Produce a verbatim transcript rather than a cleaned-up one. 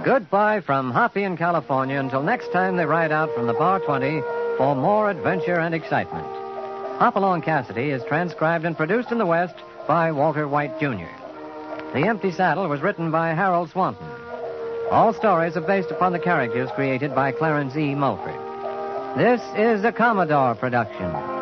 Goodbye from Hoppy in California until next time they ride out from the Bar twenty for more adventure and excitement. Hopalong Cassidy is transcribed and produced in the West by Walter White, Junior The Empty Saddle was written by Harold Swanton. All stories are based upon the characters created by Clarence E. Mulford. This is a Commodore production.